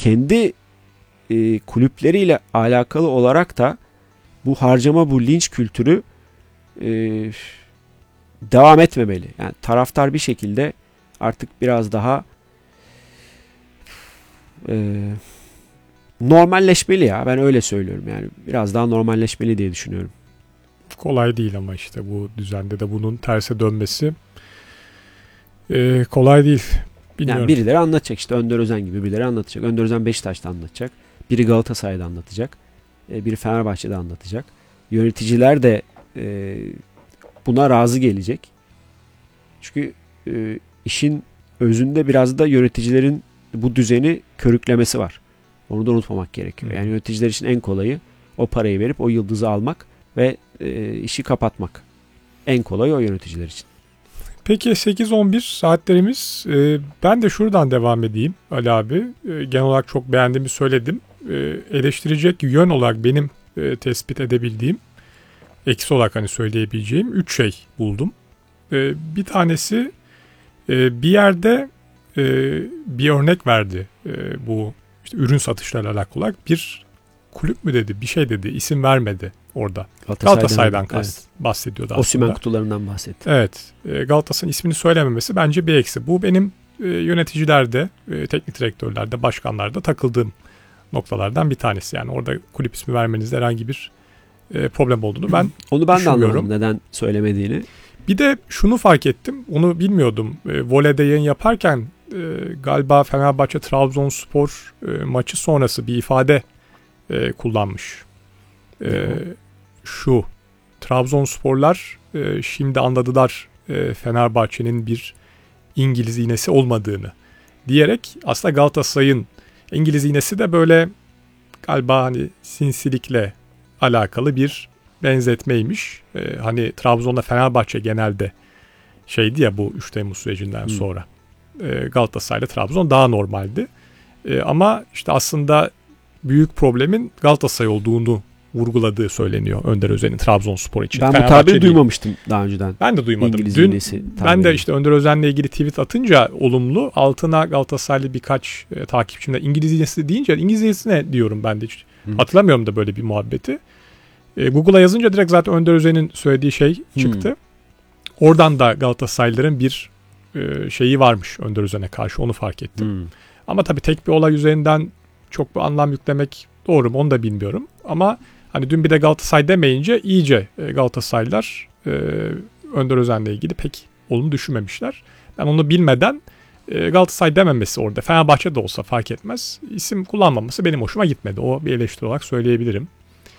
kendi kulüpleriyle alakalı olarak da bu harcama, bu linç kültürü devam etmemeli. Yani taraftar bir şekilde artık biraz daha normalleşmeli ya. Ben öyle söylüyorum yani. Biraz daha normalleşmeli diye düşünüyorum. Kolay değil ama işte bu düzende de bunun terse dönmesi kolay değil. Bilmiyorum. Yani birileri anlatacak işte, Önder Özen gibi birileri anlatacak. Önder Özen Beşiktaş'ta anlatacak. Biri Galatasaray'da anlatacak. Biri Fenerbahçe'de anlatacak. Yöneticiler de buna razı gelecek. Çünkü işin özünde biraz da yöneticilerin bu düzeni körüklemesi var. Onu da unutmamak gerekiyor. Yani yöneticiler için en kolayı o parayı verip o yıldızı almak ve işi kapatmak. En kolayı o yöneticiler için. Peki 8-11 saatlerimiz. Ben de şuradan devam edeyim Ali abi. Genel olarak çok beğendiğimi söyledim. Eleştirecek yön olarak benim tespit edebildiğim, eksi olarak hani söyleyebileceğim 3 şey buldum. Bir tanesi bir yerde bir örnek verdi. Bu işte ürün satışlarıyla alakalı olarak bir kulüp mü dedi, bir şey dedi, isim vermedi orada. Galatasaray'dan bahsediyordu aslında. Osimhen kutularından bahsetti. Evet. Galatasaray'ın ismini söylememesi bence bir eksi. Bu benim yöneticilerde, teknik direktörlerde, başkanlarda takıldığım noktalardan bir tanesi. Yani orada kulüp ismi vermenizde herhangi bir problem olduğunu ben Onu ben de anlamadım neden söylemediğini. Bir de şunu fark ettim. Onu bilmiyordum. Voley'de yayın yaparken galiba Fenerbahçe Trabzonspor maçı sonrası bir ifade kullanmış. Şu Trabzonsporlar şimdi anladılar Fenerbahçe'nin bir İngiliz iğnesi olmadığını diyerek aslında Galatasaray'ın İngiliz iğnesi de böyle galiba hani sinsilikle alakalı bir benzetmeymiş. Hani Trabzon'da Fenerbahçe genelde şeydi ya bu 3 Temmuz sürecinden sonra. Galatasaray'la Trabzon daha normaldi. Ama işte aslında büyük problemin Galatasaray olduğunu vurguladığı söyleniyor Önder Özen'in Trabzonspor için. Ben bu tabiri duymamıştım daha önceden. Ben de duymadım. İngiliz Dün ben de işte Önder Özen'le ilgili tweet atınca olumlu, altına Galatasaraylı birkaç takipçimle İngiliz iğnesi deyince İngiliz iğnesi ne diyorum ben de hiç. Hatırlamıyorum da böyle bir muhabbeti. Google'a yazınca direkt zaten Önder Özen'in söylediği şey çıktı. Oradan da Galatasaraylıların bir şeyi varmış Önder Özen'e karşı, onu fark ettim. Ama tabii tek bir olay üzerinden çok bir anlam yüklemek doğru mu onu da bilmiyorum. Ama hani dün bir de Galatasaray demeyince iyice Galatasaraylılar Önder Özen'le ilgili pek olumlu düşünmemişler. Ben onu bilmeden Galatasaray dememesi orada, Fenerbahçe de olsa fark etmez, isim kullanmaması benim hoşuma gitmedi. O bir eleştiri olarak söyleyebilirim.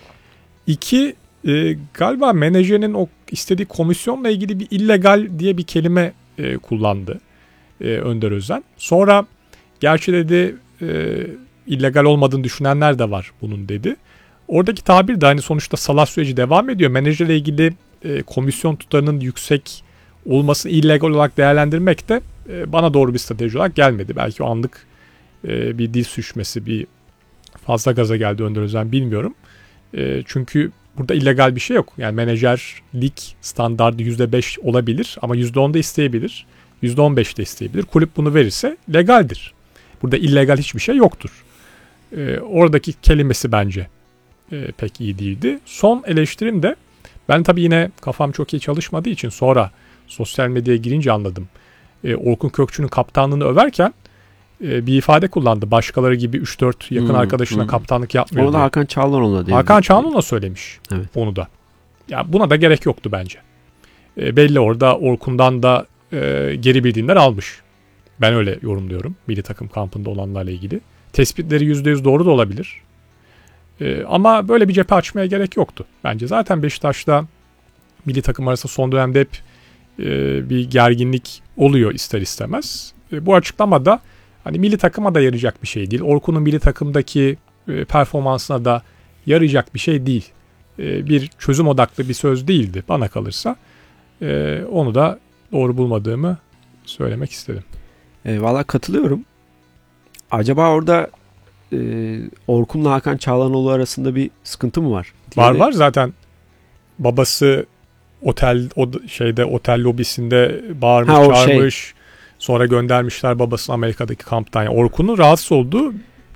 2, galiba menajerin o istediği komisyonla ilgili bir illegal diye bir kelime kullandı Önder Özen. Sonra gerçi dedi illegal olmadığını düşünenler de var bunun dedi. Oradaki tabir de hani sonuçta salah süreci devam ediyor. Menajerle ilgili komisyon tutarının yüksek olmasını illegal olarak değerlendirmek de bana doğru bir strateji olarak gelmedi. Belki o anlık bir dil sürçmesi, bir fazla gaza geldi Önder Özen, bilmiyorum. Çünkü burada illegal bir şey yok. Yani menajerlik standardı %5 olabilir ama %10 da isteyebilir. %15 de isteyebilir. Kulüp bunu verirse legaldir. Burada illegal hiçbir şey yoktur. Oradaki kelimesi bence pek iyi değildi. Son eleştirim de, ben tabii yine kafam çok iyi çalışmadığı için sonra sosyal medyaya girince anladım. Orkun Kökçü'nün kaptanlığını överken bir ifade kullandı. Başkaları gibi 3-4 yakın arkadaşına kaptanlık yapmıyor. Onu da Hakan Çalhanoğlu'na dedi. Hakan Çalhanoğlu'na söylemiş. Evet. Onu da. Ya buna da gerek yoktu bence. Belli orada Orkun'dan da geri bildirimler almış. Ben öyle yorumluyorum. Milli takım kampında olanlarla ilgili. Tespitleri %100 doğru da olabilir. Ama böyle bir cephe açmaya gerek yoktu. Bence zaten Beşiktaş'ta milli takım arasında son dönemde hep bir gerginlik oluyor ister istemez. Bu açıklamada hani milli takıma da yarayacak bir şey değil. Orkun'un milli takımdaki performansına da yarayacak bir şey değil. Bir çözüm odaklı bir söz değildi bana kalırsa. Onu da doğru bulmadığımı söylemek istedim. Valla katılıyorum. Acaba orada Orkun'la Hakan Çalhanoğlu arasında bir sıkıntı mı var? Var zaten. Babası otel lobisinde bağırmış, çağırmış. Sonra göndermişler babasını Amerika'daki kamptan. Yani Orkun'un rahatsız olduğu